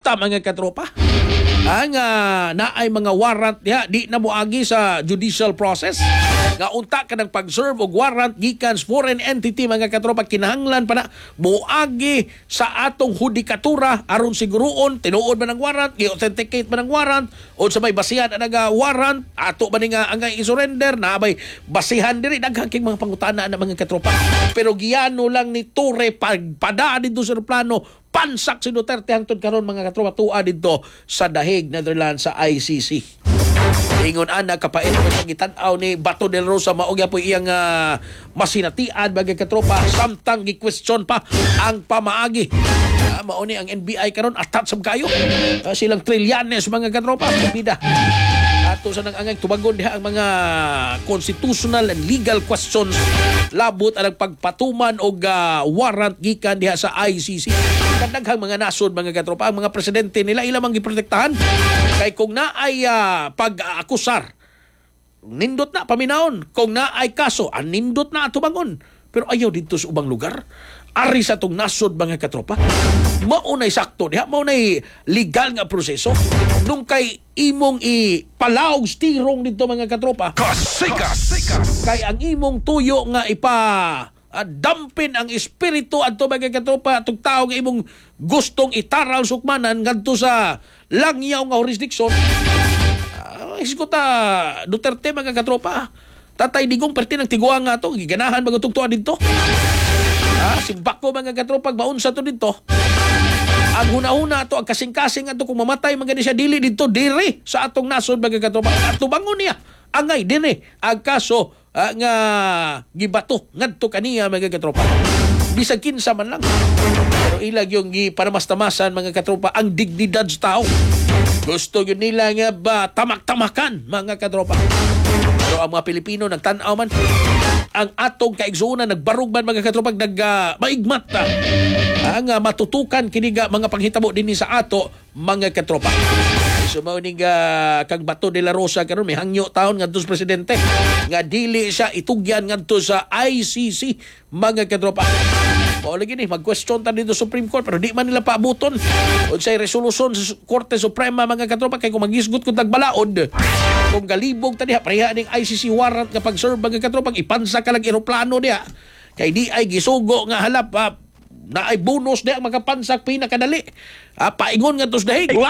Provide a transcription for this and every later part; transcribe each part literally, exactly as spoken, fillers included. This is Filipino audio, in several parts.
basta mga katropa. Ang uh, naay mga warrant diha di na moagi sa judicial process nga unta ka ng pag-serve og warrant gikan sa foreign entity mga katropa, kinahanglan pa na moagi sa atong hudikatura aron siguruon tinuod man ang warrant, i-authenticate man ang warrant o sa may basihan ang nga warrant ato ba ni nga ang i-surrender na may basihan diri daghang king mga pangutana na mga katropa. Pero giyano lang ni Torre pagpadaan dito sa plano pansak si Duterte hangtod karon mga katropa tuwa dito sa Dahig, Netherlands sa I C C. Ingon ana kapait mo sa gitan-aw ni Bato del Rosa mao gyapon iyang uh, masinatian mga katropa samtang gi-question pa ang pamaagi. Uh, mao ni ang N B I karon atat sab kayo. Uh, silang trilyanes mga katropa bida. Ato sa nang-angay tubagon diha ang mga constitutional and legal questions labot ang pagpatuman og uh, warrant gikan diha sa I C C. Kadaghang mga nasod mga katropa ang mga presidente nila ilang mang giprotektahan kay kung naay uh, pag-akusar nindot na paminaon, kung naay kaso nindot na atubangon, pero ayaw dito sa ubang lugar ari sa tong nasod mga katropa maunay sakto diha, maunay legal nga proseso nung kay imong ipalaog stirong dito mga katropa Kasikas! kay ang imong tuyo nga ipa uh, dampin ang espiritu adto mga katropa atong tao nga imong gustong itaral sukmanan ngadto sa langyaw nga jurisdiction. uh, Iskuta Duterte mga katropa, Tatay Digong perti ng tiguang nga to giganahan magutugtuan dito. Ah, simbak ko mga katropa maunsa to dito. Ang huna-huna to ang kasing-kasing ato kung mamatay mga siya dili dito diri sa atong nasod mga katropa. Ato bangon niya angay dinhi ang kaso uh, nga gibato ngadto kaniya mga katropa. Bisag kinsa man lang. Pero ilag yung giparamastamasan mga katropa ang dignidad sa tao. Gusto yun nila nga ba tamak-tamakan mga katropa. Pero ang mga Pilipino nagtanaw man ang atong kaigsuunan nagbarug man mga katropa nag uh, maigmat ta ang uh, matutukan kiniga mga panghitabo dinhi sa ato mga katropa. So mao ning uh, kang Bato de la Rosa karon may hangyo taon ngadto sa presidente nga dili siya itugyan ngadto sa I C C mga katropa. Mao lagi ni mag-question ta dito Supreme Court pero di man nila paabuton unsay resolusyon sa Korte Suprema mga katropa kay kung magisgot kun tagbalaod kung galibog ta diha pareha ning I C C warrant nga pag-serve mga katropa ipansa ka lang eroplano diha kay di ay gisugo nga halap uh, na ay bonus diha makapansak pinakadali uh, paingon ngadto sa Dahig.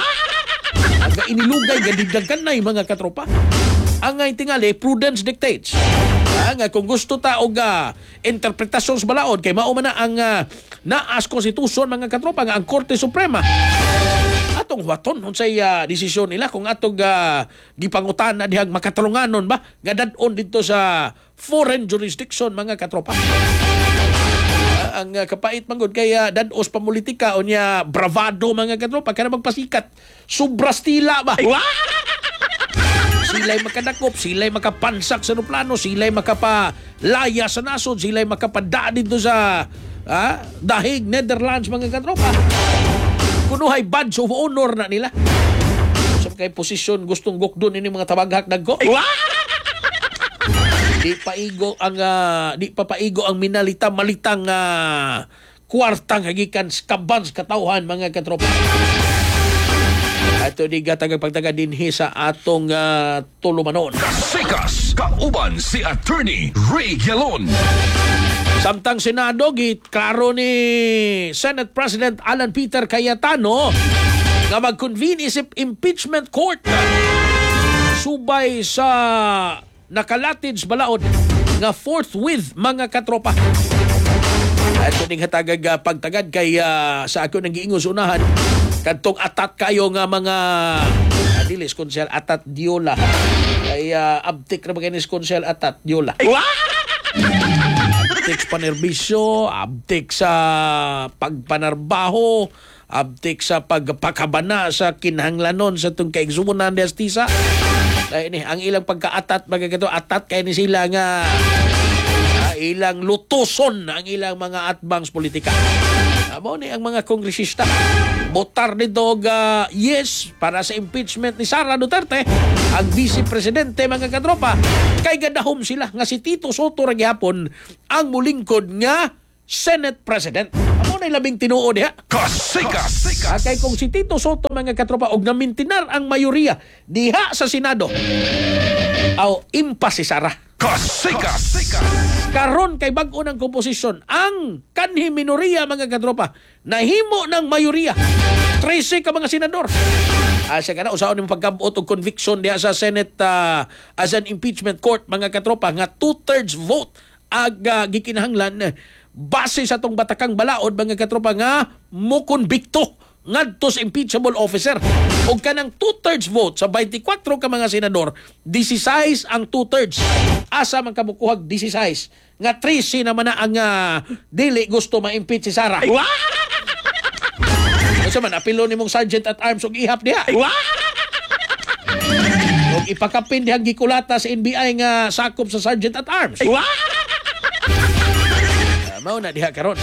Aga inilugay gadigdagan na mga katropa. Angay tingali prudence dictates. Nga kung gusto ta og uh, interpretasyon sa balaod kay mao man na ang uh, naas konstitusyon mga katropa nga ang Korte Suprema. Atong waton unsay uh, desisyon nila kung atong uh, gipangutana dihang makatarunganon ba nga dad-on dito sa foreign jurisdiction mga katropa. Ang uh, kapait manggod kaya dados pamulitika o niya bravado mga katropa kaya magpasikat sobras tila ba sila'y makadakop, sila'y makapansak sa plano, sila'y makapalaya sa nasod, sila'y makapadaan dito sa ah, Dahig, Netherlands mga katropa. Kunuhay badge of honor na nila sa kay posisyon gustong gukdon ini mga tabaghak nagko. Di paigo ang uh, di papaigo ang minalita malitang uh, kwartang hagikan skabans katawhan mga katropa. Ato di gatagag pagtaga dinhi sa atong uh, tulumanon. Kasikas! Kauban si Attorney Ray Gelon. Samtang Senado git klaro ni Senate President Alan Peter Cayetano nga mag-convene isip impeachment court subay sa nakalatid sa balaod nga forthwith mga katropa. At kuning hatagag uh, pagtagad kay uh, sa ako nang giingos unahan kadtong atat kayo nga mga uh, dilis konsel atat diola kay uh, abtik ra maganis konsel atat diola. Abtik sa panerbisyo, abtik sa pagpanarbaho, abtik sa pagpakabana sa kinahanglanon sa itong kaigsuunan de Astisa. Dahil ni ang ilang pagkaatat magagato atat kay ni sila nga uh, ilang lutuson ang ilang mga atbangs politika. Amo ni ang mga kongresista botar nito uh, yes para sa impeachment ni Sara Duterte ang vice presidente mga katropa kay gadahom sila nga si Tito Soto ra gyapon ang mulingkod nga Senate President. Amo Mao na labing tinuod diha. Kasikas. Kay kung si Tito Soto mga katropa og namintinar ang mayoriya diha sa Senado, aw impas si Sara. Kasikas. Karon kay bag-o ng komposisyon ang kanhi minoriya mga katropa nahimo ng mayoriya. trese ka mga senador. Ah, siya kana usaon ng pagkabot og conviction diha sa Senate uh, as an impeachment court mga katropa nga two-thirds vote ag uh, gikinahanglan base sa tong batakang balaod mga katropa nga mo konbikto ngadto sa impeachable officer. Og kanang two-thirds vote sa twenty-four ka mga senador, sixteen ang two-thirds. Asa man kamukuhag sixteen nga trese naman na ang uh, dili gusto ma-impeach si Sara. Kasi man, apilo ni mong sergeant at arms og ihap diha. Og ipakapin dihang gikulata sa N B I nga sakop sa sergeant at arms. Uh, mao na diha karon.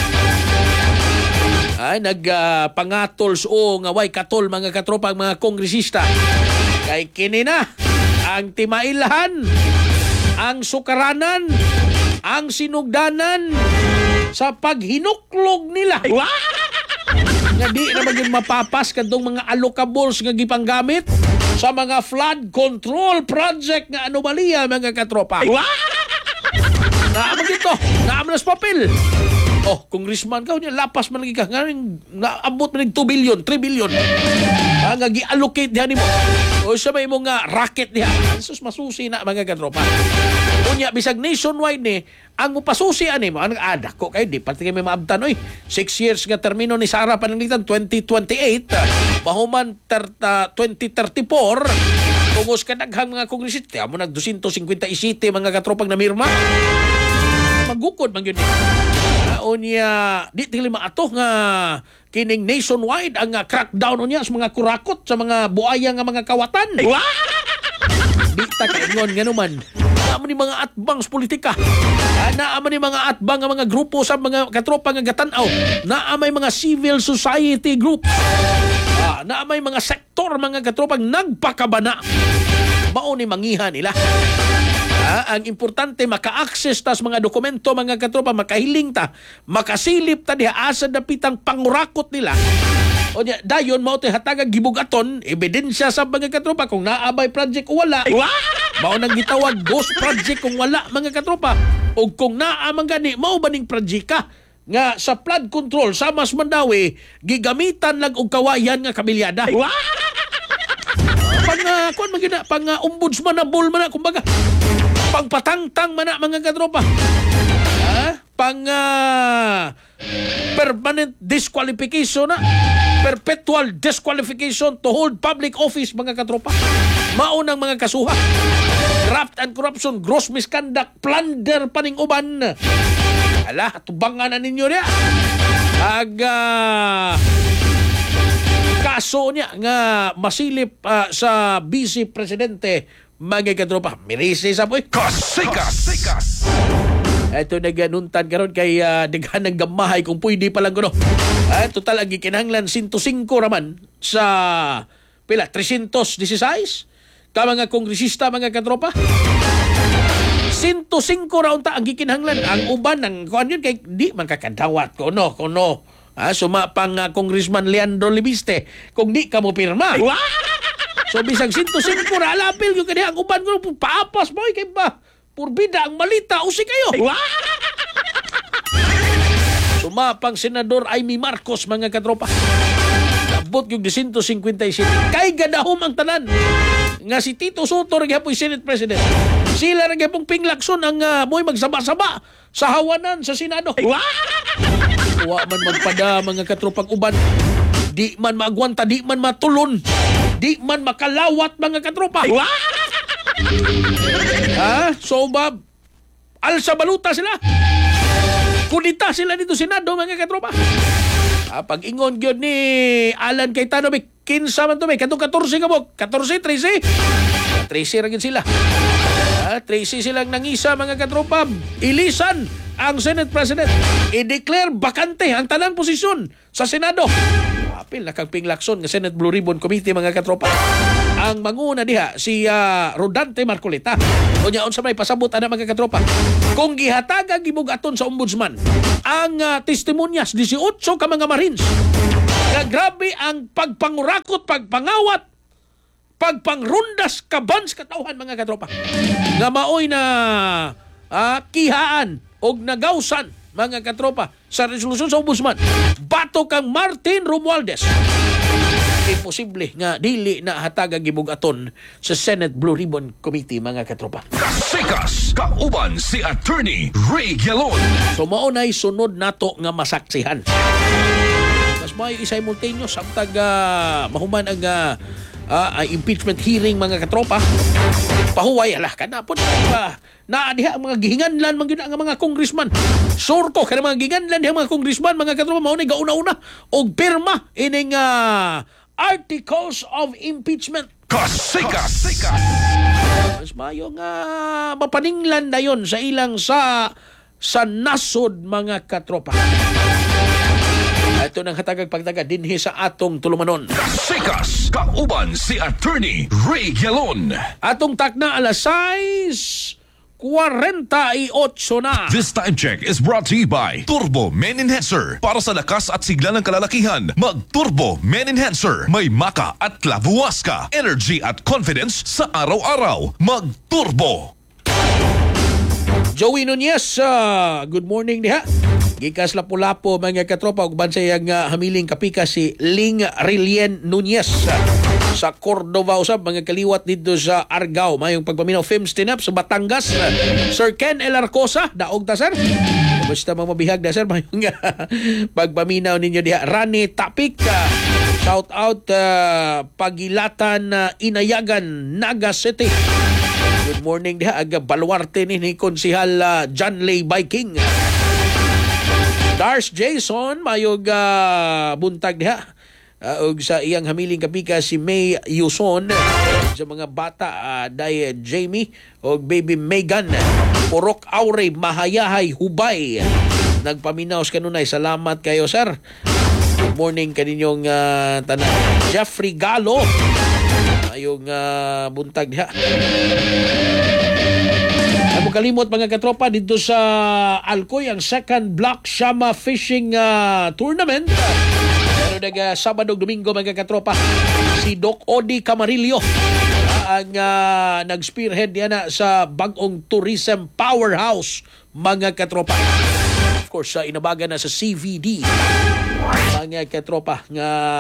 Ay nagpangatol uh, o nga way katol mga katropa mga kongresista. Kay kini na ang timailahan, ang sukaranan, ang sinugdanan sa paghinuklog nila. Nga di na maging mapapas kadtong mga allocables nga gipanggamit sa mga flood control project nga anomalya mga katropa. Naaman dito, naaman sa papel. Oh, congressman ka, lapas man lagi ka. Ngayon, naabot man ng two billion, three billion. Ah, nga gi-allocate diha nimo. O sa may mga racket diha. Sus masusi na mga katropa. Unya bisag nationwide ni ang mupasusi ani mo ang ada ko kay di pati kay may maabtan oy. Six years nga termino ni Sara pananglitan twenty twenty-eight. Bahuman uh, twenty thirty-four. Tungos ka daghang mga kongresista mo nag two hundred fifty-seven mga katropang namirma. Magukod man gyud ni. Unya di tingli maato nga kining nationwide ang uh, crackdown unya sa mga kurakot sa mga buaya nga mga kawatan. Di ta kaingon nga naman. Naman ni mga atbang sa politika. Naman ni mga atbang nga mga grupo sa mga katropa nga gatanaw. Naamay mga civil society group. Ah, naamay mga sektor mga katropang nagpakabana. Mao ni mangiha nila. Ah, ang importante maka-access ta sa mga dokumento mga katropa, makahiling ta, makasilip ta diha asa dapitang pangurakot nila. O niya, dayon mao tay hatagang gibugaton ebidensya sa mga katropa kung naabay project o wala. Mao nang gitawag ghost project kung wala mga katropa. O kung naamang gani mao baning project ka nga sa flood control sa Mas Mandawi gigamitan lang og kawayan nga kabilyada. Pang uh, kuan man gina pang uh, ombudsman na bull man na kumbaga. Pang patangtang man na mga katropa. Ha? Pang uh, permanent disqualification na. Perpetual disqualification to hold public office mga katropa. Maunang mga kasuha. Graft and corruption, gross misconduct, plunder paning uban. Ala, tubangan na ninyo niya. Aga kaso niya nga masilip uh, sa Vice Presidente mga katropa. Mirisi sa po eh. Kasikas. Ito naganuntan karon kay uh, daghan ng gamahay kung pwede pa lang kuno. Uh, total ang gikinahanglan one hundred five raman sa pila three hundred sixteen ka mga kongresista mga katropa. one hundred five raon ta ang gikinahanglan. Ang uban ng kuan yun kay di man kakadawat kuno kuno. Ah, sumapang uh, Congressman Leandro Libiste kung di ka mo pirma. So bisag one hundred five ra alapil yung kaniya ang uban ko paapas mo kay ba purbida ang malita usi kayo. Sumapang Senador Amy Marcos mga katropa. Nabot yung one hundred fifty-seven. Kay gadahom ang tanan. Nga si Tito Soto rin po Senate President. Sila rin pong pinglakson ang uh, mo'y magsaba-saba sa hawanan sa Senado. Wa man magpada mga katropang uban. Di man maagwanta, di man matulon. Di man makalawat mga katropa. Ha? So ba, alsa baluta sila. Kunita sila dito Senado mga katropa. Ah, pag ingon gyud ni Alan Cayetano may kinsa man to may katong fourteen ka mo, fourteen, thirteen. thirteen ra gyud sila. Ah, thirteen silang nangisa mga katropa. Ilisan ang Senate President. I-declare bakante ang tanang posisyon sa Senado. Apil na kang pinglakson ng Senate Blue Ribbon Committee mga katropa. ang manguna diha si uh, Rodante Marcoleta. Unya unsa may pasabot ana mga katropa. Kung gihatagan gibugaton sa ombudsman ang uh, testimonyas eighteen ka mga Marines nga grabe ang pagpangurakot, pagpangawat, pagpangrundas kaban sa katawhan mga katropa. Nga maoy na uh, kihaan og nagawsan mga katropa sa resolusyon sa ombudsman. Bato kang Martin Romualdez. Imposible nga dili na hatagang gibugaton sa Senate Blue Ribbon Committee mga katropa. Kasikas, kauban si Attorney Ray Gelon. So maunay sunod nato nga masaksihan. Mas may simultaneous samtag uh, mahuman ang uh, uh, impeachment hearing mga katropa. Pahuway ala kanapon pa na diha ang mga gihinganlan man gyud ang mga congressman. Surko kana mga gihinganlan diha mga congressman mga katropa maunay gauna-una og pirma ining uh, articles of impeachment. Kasikas. Mas mayo nga mapaninglan dayon sa ilang sa sa nasod mga katropa. Ito nang hatagag pagtaga dinhi sa atong tulumanon. Kasikas, kauban si Attorney Ray Gelon. Atong takna alas sais forty-eight na. This time check is brought to you by Turbo Men Enhancer. Para sa lakas at sigla ng kalalakihan, mag-Turbo Men Enhancer. May maka at labuwas ka. Energy at confidence sa araw-araw. Mag-Turbo. Joey Nunez, uh, good morning diha. Gikas Lapu-Lapu mga katropa ug bansay ang uh, hamiling kapika si Ling Rilien Nunez uh, sa Cordova usab mga kaliwat dito sa Argao. Mayong pagpaminaw film stand-up sa Batangas. Uh, Sir Ken El Arcosa, daog ta sir. Basta mga mabihag na sir mayong uh, pagpaminaw ninyo diha. Rani Tapik, uh, shout out uh, Pagilatan uh, Inayagan, Naga City. Good morning diha aga baluarte ni ni Konsihal uh, John Lay Viking. Dars Jason mayog uh, buntag diha uh, og sa iyang hamiling kapika si May Yuson sa mga bata uh, day Jamie og baby Megan Purok Aure Mahayahay Hubay nagpaminaw kanunay. Salamat kayo sir. Good morning kaninyong uh, tanan. Jeffrey Galo ayong uh, buntag diha. Ang kalimot mga katropa dito sa Alcoy ang second Black Shama Fishing uh, Tournament. Pero naga Sabado Domingo mga katropa si Doc Odi Camarillo uh, ang uh, nag-spearhead niya sa bagong tourism powerhouse mga katropa. Of course uh, inabagan na sa C V D mga katropa nga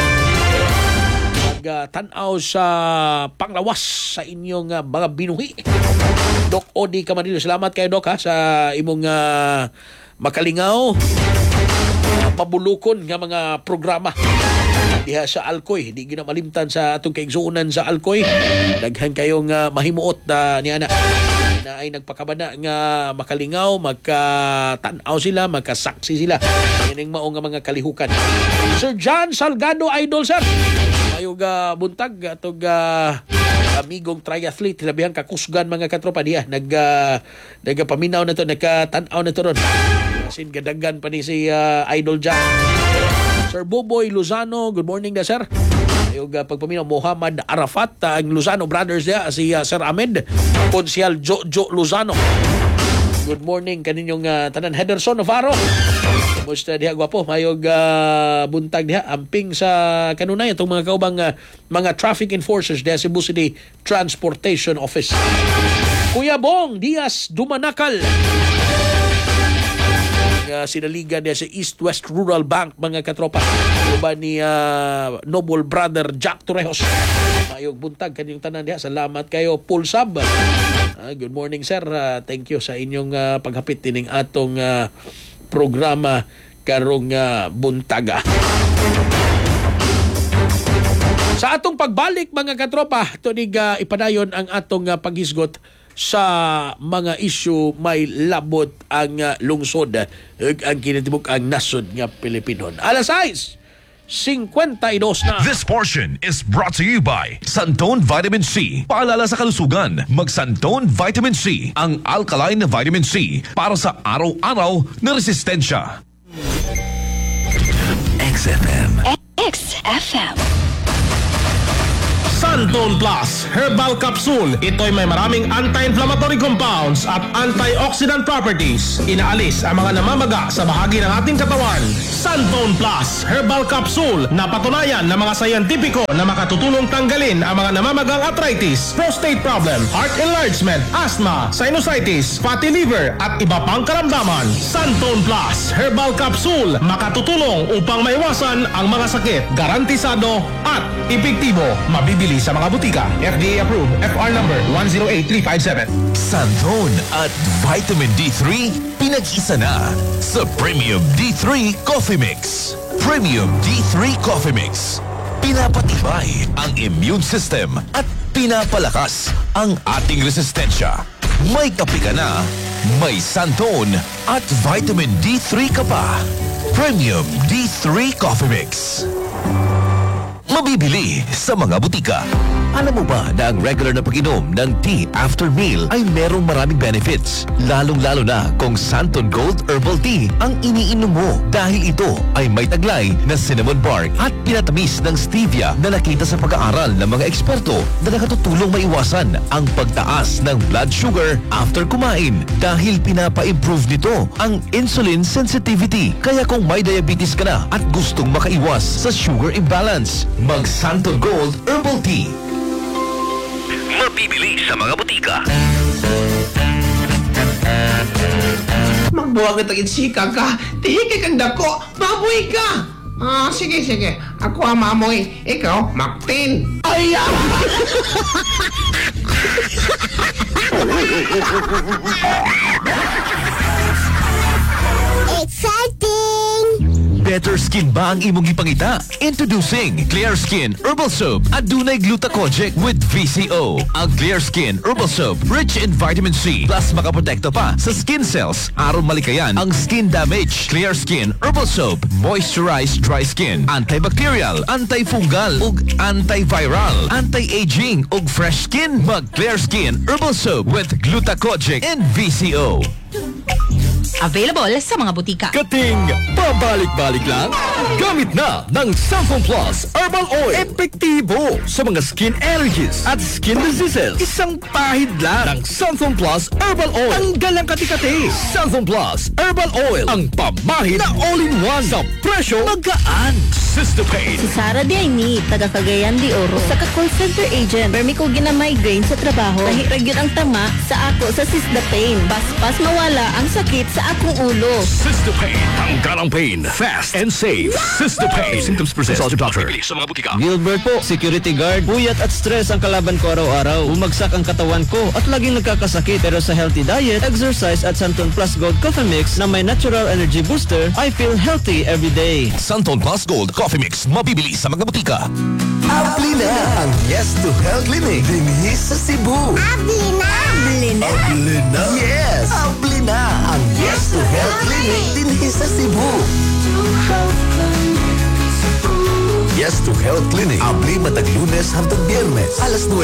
tanaw sa panglawas sa inyong uh, mga binuhi. Doc Odi Camarillo, salamat kayo Doc ha, sa imong uh, makalingaw uh, mabulukon nga mga programa diha sa Alcoy. Di ginamalimtan sa atong kaigsuunan sa Alcoy. Daghan kayong uh, mahimuot uh, ni ana na ay nagpakabana nga makalingaw, magkatanaw sila, magkasaksi sila. Yan ang mao nga mga kalihukan. Sir John Salgado Idol sir, ayog uh, buntag atog uh, amigong triathlete labihang kakusgan mga katropa diha nag uh, nagapaminaw na to, nagkatanaw na to ron. Sin gadagan pa ni si uh, Idol Jack. Sir Boboy Luzano, good morning da sir. Ayog uh, pagpaminaw Muhammad Arafat, uh, ang Luzano brothers diha si uh, Sir Ahmed Konsyal Jojo Luzano. Good morning kaninyong uh, tanan. Hederson Navarro, musta diha gwapo, mayog uh, buntag diha amping sa kanunay itong mga kaubang uh, mga traffic enforcers diha sa Cebu City Transportation Office. Kuya Bong Diaz Dumanakal, uh, sinaligan diha sa East West Rural Bank mga katropa uban ni uh, Noble Brother Jack Torrejos. Mayog buntag kaninyong tanan diha. Salamat kayo Pulsab. Uh, good morning sir, uh, thank you sa inyong uh, paghapit tining atong uh, programa karong uh, buntaga. Sa atong pagbalik mga katropa, tunig uh, ipadayon ang atong uh, paghisgot sa mga issue may labot ang uh, lungsod uh, ang kinatibuk ang nasod nga Pilipinon. Alas sais fifty-two na. This portion is brought to you by Santone Vitamin C. Paalala sa kalusugan, mag-Santone Vitamin C, ang alkaline na vitamin C para sa araw-araw na resistensya. X F M. X F M. Santon Plus Herbal Capsule. Ito'y may maraming anti-inflammatory compounds at antioxidant properties. Inaalis ang mga namamaga sa bahagi ng ating katawan. Santon Plus Herbal Capsule. Napatunayan ng mga sayantipiko na makatutulong tanggalin ang mga namamagang arthritis, prostate problem, heart enlargement, asthma, sinusitis, fatty liver at iba pang karamdaman. Santon Plus Herbal Capsule. Makatutulong upang maiwasan ang mga sakit. Garantisado at epektibo. Mabibili sa mga butika. F D A approved. F R number one zero eight three five seven. Santon at Vitamin D three pinag-isa na sa Premium D three Coffee Mix. Premium D three Coffee Mix. Pinapatibay ang immune system at pinapalakas ang ating resistensya. May kape ka na, may Santon at Vitamin D three ka pa. Premium D three Coffee Mix. Mabibili sa mga butika. Alam mo ba na ang regular na pag-inom ng tea after meal ay merong maraming benefits? Lalong-lalo na kung Santon Gold Herbal Tea ang iniinom mo dahil ito ay may taglay na cinnamon bark at pinatamis ng stevia na nakita sa pag-aaral ng mga eksperto na nakatutulong maiwasan ang pagtaas ng blood sugar after kumain dahil pinapa-improve nito ang insulin sensitivity. Kaya kung may diabetes ka na at gustong makaiwas sa sugar imbalance, mag Santon Gold Herbal Tea. Mabibili sa mga butika. Magbuwag na tagit sika ka, tihikay kang dako, mamoy ka! Ah, sige, sige. Ako ang mamoy, ikaw, Mactin. Ay, ah! Exciting! Better skin ba ang imong ipangita? Introducing Clear Skin Herbal Soap. Adunay glutathione with V C O. Ang Clear Skin Herbal Soap rich in vitamin C plus makaprotekta pa sa skin cells aron malikayan ang skin damage. Clear Skin Herbal Soap moisturize dry skin, antibacterial, antifungal ug antiviral, anti-aging ug fresh skin. Mag Clear Skin Herbal Soap with glutathione and V C O. Available sa mga butika. Kating pabalik-balik lang? Gamit na ng Santon Plus Herbal Oil. Epektibo sa mga skin allergies at skin diseases. Isang pahid lang ng Santon Plus Herbal Oil. Tanggal ang kati-kati. Santon Plus Herbal Oil. Ang pamahid na all-in-one sa presyo magaan. Sistopain. Si Sara Diayni, taga Cagayan de Oro, sa ka-call center agent. Permi ko gina-migraine sa trabaho. Nahirag yun ang tama sa ako sa Sistopain. Bas-bas mawala ang sakit sa akong ulo. Sistopain. Tanggal ang pain. Fast and safe. Sistopain. Symptoms present. Consult your doctor. Sa mga butika. Gilbert po, security guard. Puyat at stress ang kalaban ko araw-araw. Bumagsak ang katawan ko at laging nagkakasakit. Pero sa healthy diet, exercise at Santon Plus Gold Coffee Mix na may natural energy booster, I feel healthy every day. Santon Plus Gold Coffee Mix. Mabibili sa mga butika. Abli na ang Yes to Health Clinic dinhi sa Cebu. Abli na! Abli na! Abli na? Yes! Abli na ang Yes to Health Clinic dinhi sa Cebu. Yes to Health Clinic. Abli matag Lunes hangtod Biyernes. Alas nueve